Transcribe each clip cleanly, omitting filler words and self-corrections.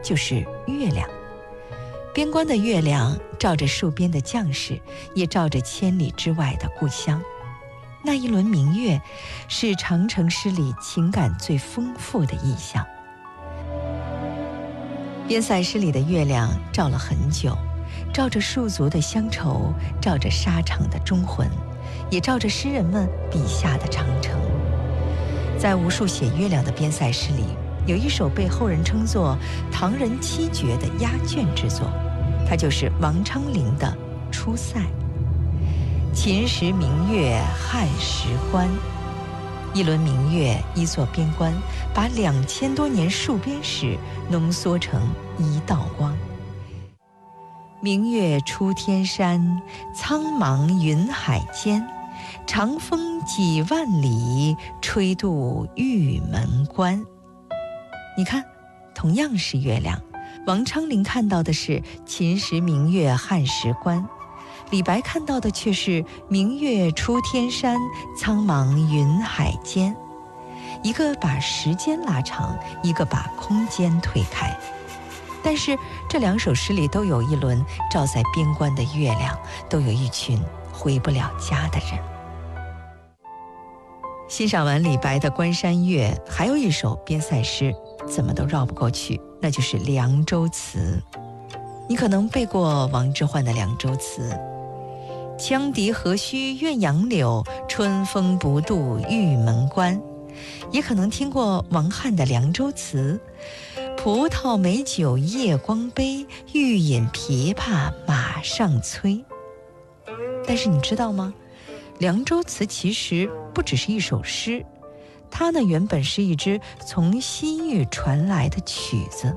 就是月亮。边关的月亮照着戍边的将士，也照着千里之外的故乡。那一轮明月是长城诗里情感最丰富的意象。边塞诗里的月亮照了很久，照着戍族的乡愁，照着沙场的忠魂，也照着诗人们笔下的长城。在无数写月亮的边塞诗里，有一首被后人称作唐人七绝的压卷之作，它就是王昌龄的《出塞》。秦时明月汉时关，一轮明月，一座边关，把2000多年戍边史浓缩成一道光。明月出天山，苍茫云海间，长风几万里，吹渡玉门关。你看，同样是月亮，王昌龄看到的是秦时明月汉时关，李白看到的却是明月出天山，苍茫云海间。一个把时间拉长，一个把空间推开。但是这两首诗里都有一轮照在边关的月亮，都有一群回不了家的人。欣赏完李白的《关山月》，还有一首边塞诗怎么都绕不过去，那就是《凉州词》。你可能背过王之涣的《凉州词》，羌笛何须怨杨柳，春风不度玉门关。也可能听过王翰的《凉州词》，葡萄美酒夜光杯，欲饮琵琶马上催。但是你知道吗？《凉州词》其实不只是一首诗，它呢原本是一支从西域传来的曲子。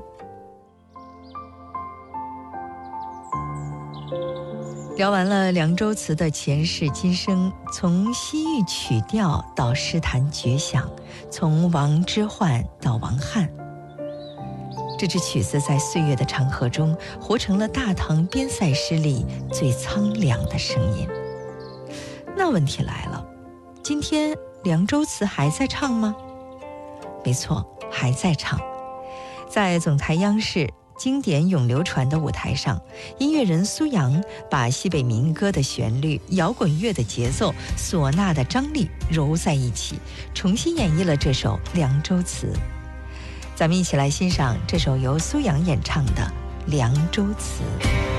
聊完了《凉州词》的前世今生，从西域曲调到诗坛绝响，从王之涣到王翰，这支曲子在岁月的长河中活成了大唐边塞诗里最苍凉的声音。那问题来了，今天《凉州词》还在唱吗？没错，还在唱。在总台央视经典永流传的舞台上，音乐人苏阳把西北民歌的旋律、摇滚乐的节奏、唢呐的张力揉在一起，重新演绎了这首《凉州词》。咱们一起来欣赏这首由苏阳演唱的《凉州词》。